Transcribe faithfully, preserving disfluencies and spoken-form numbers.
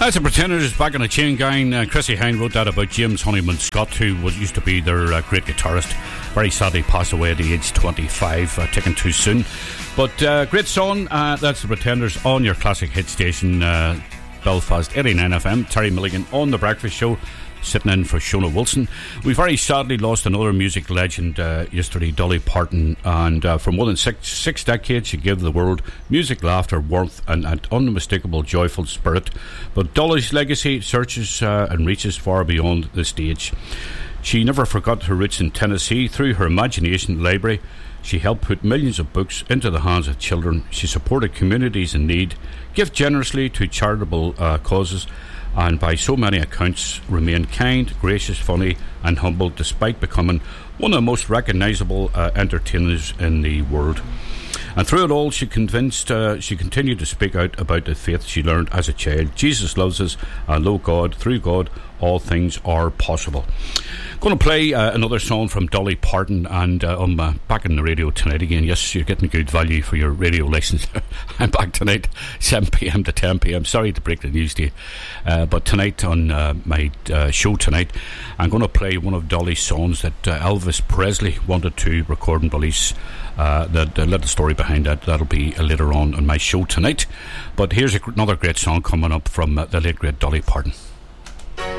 That's the Pretenders back in the chain gang. Uh, Chrissie Hynde wrote that about James Honeyman Scott, who was used to be their uh, great guitarist. Very sadly passed away at the age twenty-five, uh, taken too soon. But uh, great song. Uh, that's the Pretenders on your classic hit station, uh, Belfast eighty-nine F M. Terry Milligan on The Breakfast Show, sitting in for Shona Wilson. We very sadly lost another music legend uh, yesterday, Dolly Parton, and uh, for more than six six decades she gave the world music, laughter, warmth and an unmistakable joyful spirit. But Dolly's legacy searches uh, and reaches far beyond the stage. She never forgot her roots in Tennessee. Through her imagination library, she helped put millions of books into the hands of children. She supported communities in need, gave generously to charitable uh, causes, and by so many accounts remained kind, gracious, funny and humble, despite becoming one of the most recognisable uh, entertainers in the world. And through it all, she convinced, uh, she continued to speak out about the faith she learned as a child. Jesus loves us, and lo God, through God, all things are possible. Going to play uh, another song from Dolly Parton, and uh, I'm uh, back in the radio tonight again. Yes, you're getting good value for your radio license. I'm back tonight, seven p.m. to ten p.m. Sorry to break the news to you, uh, but tonight on uh, my uh, show tonight, I'm going to play one of Dolly's songs that uh, Elvis Presley wanted to record and release. Uh, the, the little story behind that, that'll be uh, later on on my show tonight. But here's a, another great song coming up from uh, the late great Dolly Parton.